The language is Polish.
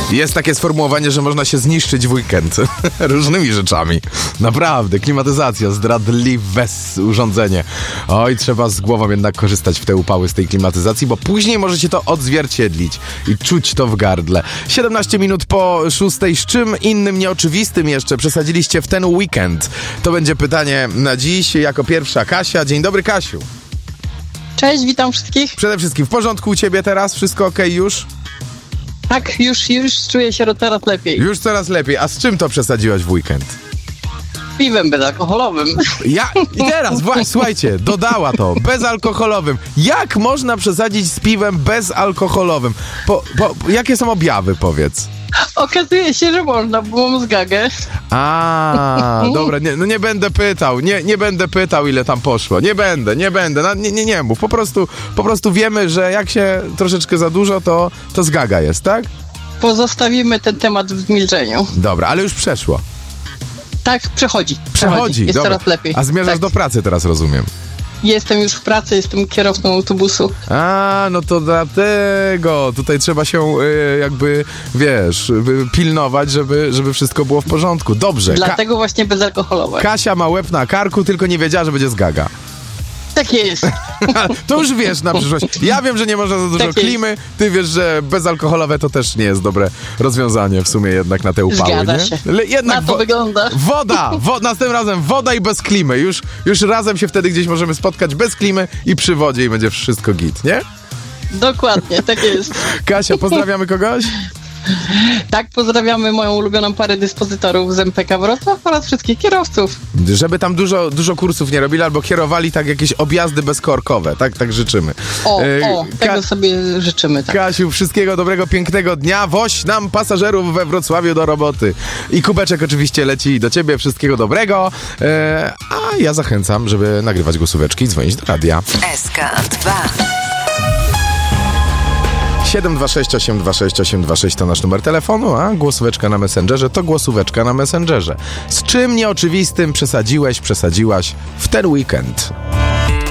Jest takie sformułowanie, że można się zniszczyć w weekend różnymi rzeczami. Naprawdę, klimatyzacja, zdradliwe urządzenie. Oj, trzeba z głową jednak korzystać w te upały z tej klimatyzacji, bo później możecie to odzwierciedlić i czuć to w gardle. 17 minut po 6. Z czym innym nieoczywistym jeszcze przesadziliście w ten weekend? To będzie pytanie na dziś. Jako pierwsza Kasia. Dzień dobry, Kasiu. Cześć, witam wszystkich. Przede wszystkim w porządku u ciebie teraz? Wszystko okej już? Tak, już czuję się coraz lepiej. Już coraz lepiej. A z czym to przesadziłaś w weekend? Piwem bezalkoholowym. I teraz, słuchajcie, dodała to, bezalkoholowym. Jak można przesadzić z piwem bezalkoholowym? Jakie są objawy, powiedz? Okazuje się, że można, bo mam zgagę. Dobra, nie będę pytał, nie będę pytał, ile tam poszło. Nie będę, nie mów. Po prostu wiemy, że jak się troszeczkę za dużo, to zgaga jest, tak? Pozostawimy ten temat w milczeniu. Dobra, ale już przeszło. Tak, przechodzi. Jest dobra. coraz lepiej. A zmierzasz tak. do pracy teraz, rozumiem. Jestem już w pracy, jestem kierowcą autobusu. No to dlatego. Tutaj trzeba się pilnować, żeby wszystko było w porządku. Dobrze. Dlatego właśnie bezalkoholowe. Kasia ma łeb na karku, tylko nie wiedziała, że będzie zgaga. Tak jest. To już wiesz na przyszłość. Ja wiem, że nie można za dużo tak klimy. Ty wiesz, że bezalkoholowe to też nie jest dobre rozwiązanie w sumie jednak na te upały. Zgadza nie? się. Jednak na to wygląda. Następnym razem woda i bez klimy. Już razem się wtedy gdzieś możemy spotkać bez klimy i przy wodzie i będzie wszystko git, nie? Dokładnie, tak jest. Kasia, pozdrawiamy kogoś? Tak, pozdrawiamy moją ulubioną parę dyspozytorów z MPK Wrocław oraz wszystkich kierowców. Żeby tam dużo kursów nie robili albo kierowali tak jakieś objazdy bezkorkowe. Tak życzymy. Tego sobie życzymy. Tak. Kasiu, wszystkiego dobrego, pięknego dnia. Woź nam pasażerów we Wrocławiu do roboty. I kubeczek oczywiście leci do ciebie. Wszystkiego dobrego. A ja zachęcam, żeby nagrywać głosóweczki i dzwonić do radia. SK2 726826826 to nasz numer telefonu, a głosóweczka na Messengerze to głosóweczka na Messengerze. Z czym nieoczywistym przesadziłaś w ten weekend?